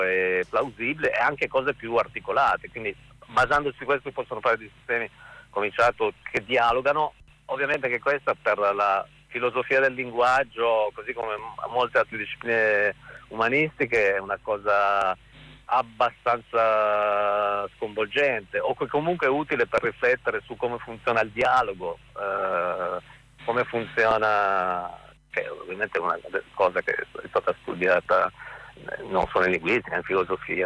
e plausibile, e anche cose più articolate, quindi basandosi su questo possono fare dei sistemi cominciato che dialogano. Ovviamente che questa per la filosofia del linguaggio, così come molte altre discipline umanistiche, è una cosa abbastanza sconvolgente, o che comunque è utile per riflettere su come funziona il dialogo, come funziona, che ovviamente è una cosa che è stata studiata non solo in linguistica, in filosofia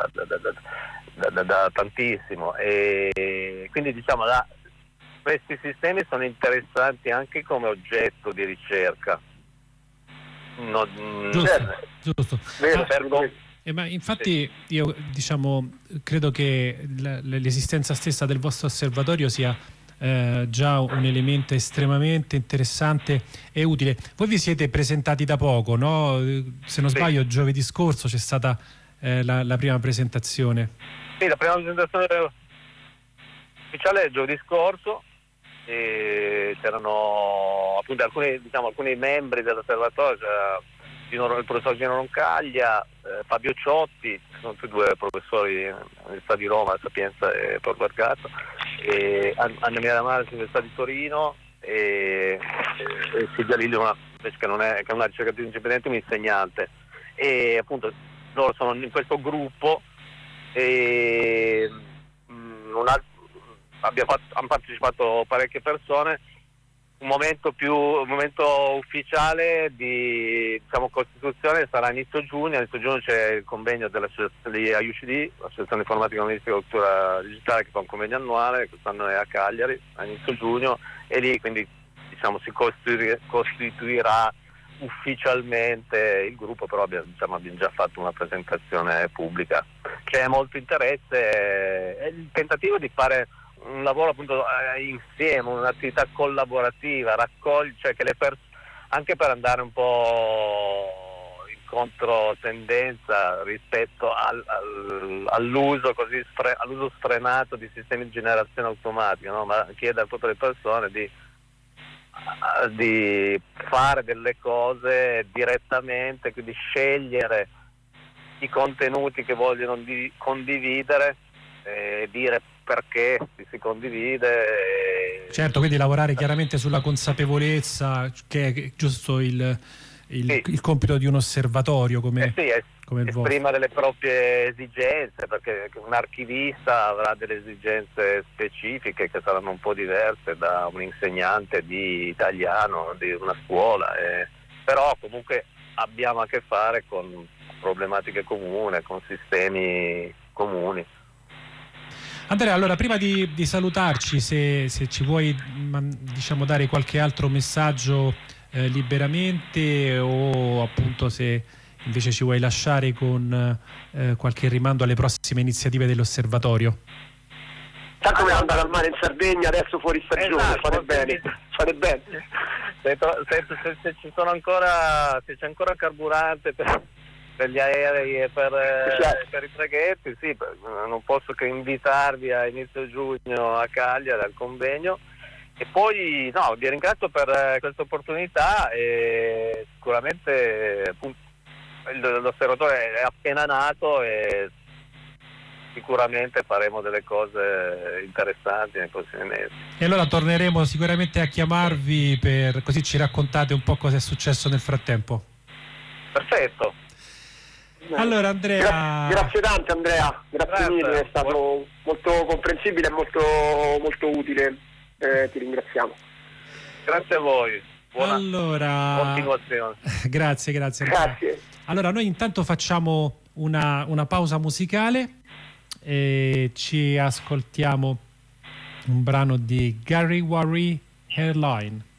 da tantissimo, e quindi diciamo questi sistemi sono interessanti anche come oggetto di ricerca. Giusto. Ma infatti io credo che l'esistenza stessa del vostro osservatorio sia già un elemento estremamente interessante e utile. Voi vi siete presentati da poco, no? Se non sbaglio, giovedì scorso c'è stata la prima presentazione. Sì, la prima presentazione ufficiale è giovedì scorso, e c'erano appunto alcuni membri dell'osservatorio, il professor Gino Roncaglia, Fabio Ciotti, sono tutti due professori all'Università di Roma, Sapienza e Tor Vergata, e Anna Maria Damari all'Università di Torino, e Silvia Lillo, che è una ricercatrice indipendente, un insegnante, e appunto loro sono in questo gruppo, e hanno partecipato parecchie persone. Un momento ufficiale di costituzione sarà a inizio giugno c'è il convegno di AUCD, l'Associazione Informatica Umanistica e Cultura Digitale, che fa un convegno annuale, quest'anno è a Cagliari a inizio giugno, e lì quindi si costituirà ufficialmente il gruppo, però abbiamo già fatto una presentazione pubblica. C'è molto interesse, è il tentativo di fare un lavoro appunto insieme, un'attività collaborativa, cioè che anche per andare un po' in controtendenza rispetto all'uso all'uso sfrenato di sistemi di generazione automatica, no? Ma chiedere proprio alle persone di fare delle cose direttamente, quindi scegliere i contenuti che vogliono condividere, dire perché si condivide. Certo, quindi lavorare chiaramente sulla consapevolezza, che è giusto il compito di un osservatorio come il vostro. Esprimere le proprie esigenze, perché un archivista avrà delle esigenze specifiche che saranno un po' diverse da un insegnante di italiano di una scuola, però comunque abbiamo a che fare con problematiche comuni, con sistemi comuni. Andrea, allora prima di salutarci, se ci vuoi dare qualche altro messaggio liberamente, o appunto se invece ci vuoi lasciare con qualche rimando alle prossime iniziative dell'osservatorio. Tanto dobbiamo andare al mare in Sardegna adesso fuori stagione, fare bene. Se ci sono ancora, se c'è ancora carburante per gli aerei e per i traghetti, sì, non posso che invitarvi a inizio giugno a Cagliari al convegno. E poi vi ringrazio per questa opportunità, e sicuramente appunto, l'osservatorio è appena nato e sicuramente faremo delle cose interessanti nei prossimi mesi. E allora torneremo sicuramente a chiamarvi, così ci raccontate un po' cosa è successo nel frattempo. Perfetto. Allora Andrea, grazie tante Andrea, grazie mille, è stato molto comprensibile e molto, molto utile, ti ringraziamo. Grazie a voi, buona continuazione. Grazie. Allora noi intanto facciamo una pausa musicale e ci ascoltiamo un brano di Gary Warry, Hairline.